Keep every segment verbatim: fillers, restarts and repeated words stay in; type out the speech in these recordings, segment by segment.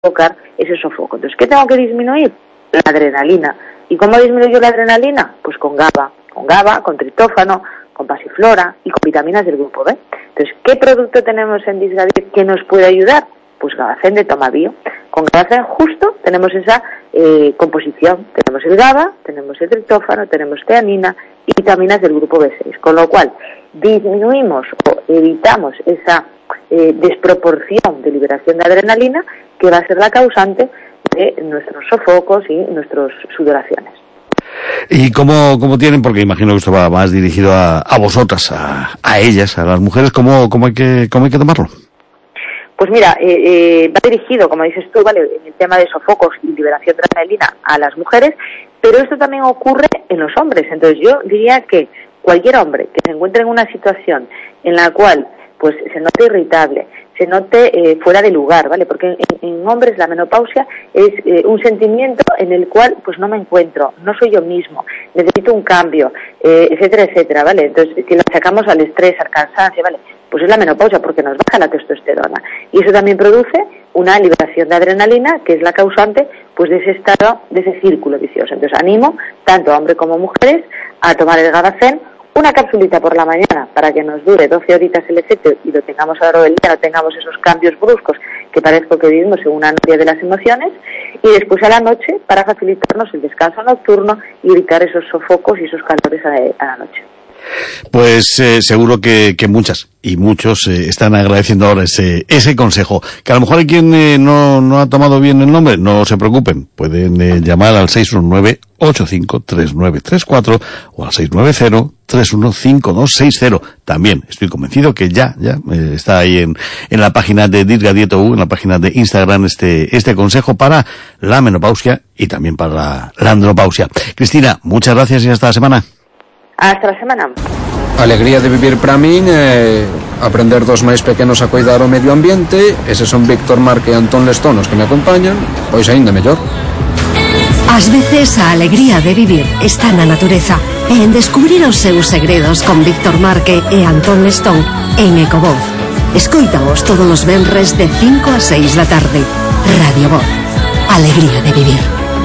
provocar ese sofoco. Entonces, ¿qué tengo que disminuir? La adrenalina. ¿Y cómo disminuyo la adrenalina? Pues con GABA, con GABA, con triptófano, con pasiflora y con vitaminas del grupo B. Entonces, ¿qué producto tenemos en Disgadir que nos puede ayudar? Pues Gabacén de Tomabio. Con Gabacén justo tenemos esa eh, composición. Tenemos el GABA, tenemos el triptófano, tenemos teanina y vitaminas del grupo B seis. Con lo cual, disminuimos o evitamos esa eh, desproporción de liberación de adrenalina que va a ser la causante de nuestros sofocos y nuestras sudoraciones. ¿Y cómo, cómo tienen? Porque imagino que esto va más dirigido a, a vosotras, a, a ellas, a las mujeres. ¿Cómo, cómo, hay que, cómo hay que tomarlo? Pues mira, eh, eh, va dirigido, como dices tú, vale, en el tema de sofocos y liberación de adrenalina a las mujeres, pero esto también ocurre en los hombres. Entonces yo diría que cualquier hombre que se encuentre en una situación en la cual pues se note irritable, se note eh, fuera de lugar, ¿vale? Porque en, en hombres la menopausia es eh, un sentimiento en el cual pues no me encuentro, no soy yo mismo, necesito un cambio, eh, etcétera, etcétera, ¿vale? Entonces, si lo sacamos al estrés, al cansancio, ¿vale? Pues es la menopausia porque nos baja la testosterona. Y eso también produce una liberación de adrenalina que es la causante pues de ese estado, de ese círculo vicioso. Entonces animo tanto a hombres como mujeres a tomar el Gabacén, una capsulita por la mañana para que nos dure doce horitas el efecto y lo tengamos a lo largo del día, no tengamos esos cambios bruscos que parezco que vivimos en una noche de las emociones, y después a la noche para facilitarnos el descanso nocturno y evitar esos sofocos y esos calores a, a la noche. Pues eh, seguro que, que muchas y muchos eh, están agradeciendo ahora ese ese consejo. Que a lo mejor hay quien eh, no, no ha tomado bien el nombre, no se preocupen. Pueden eh, llamar al seis uno nueve, ocho cinco tres nueve tres cuatro o al seis nueve cero, tres uno cinco dos seis cero. También estoy convencido que ya ya eh, está ahí en, en la página de Disgadietou, en la página de Instagram, este este consejo para la menopausia y también para la, la andropausia. Cristina, muchas gracias y hasta la semana. Hasta la semana. Alegría de vivir para min é aprender dos máis pequenos a cuidar o medio ambiente. Eses son Víctor Marque e Antón Lestón os que me acompañan. Pois aínda mellor. Ás veces a alegría de vivir está na natureza e en descubrir os seus segredos con Víctor Marque e Antón Lestón en Ecovoz. Escoítaos todos os venres de cinco a seis da tarde. Radio Voz. Alegría de vivir.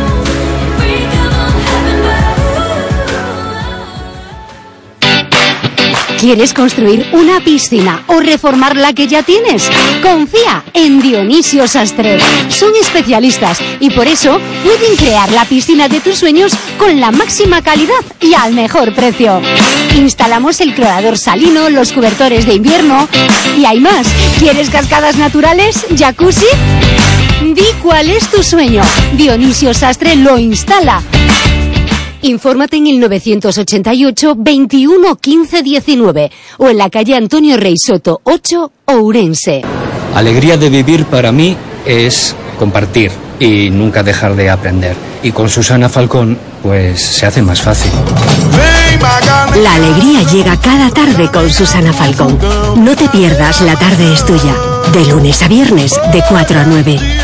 ¿Quieres construir una piscina o reformar la que ya tienes? Confía en Dionisio Sastre. Son especialistas y por eso pueden crear la piscina de tus sueños con la máxima calidad y al mejor precio. Instalamos el clorador salino, los cobertores de invierno y hay más. ¿Quieres cascadas naturales? ¿Jacuzzi? Di cuál es tu sueño. Dionisio Sastre lo instala. Infórmate en el novecientos ochenta y ocho, veintiuno, quince, diecinueve o en la calle Antonio Rey Soto ocho, Ourense. Alegría de vivir para mí es compartir y nunca dejar de aprender. Y con Susana Falcón, pues se hace más fácil. La alegría llega cada tarde con Susana Falcón. No te pierdas La Tarde es Tuya, de lunes a viernes, de cuatro a nueve.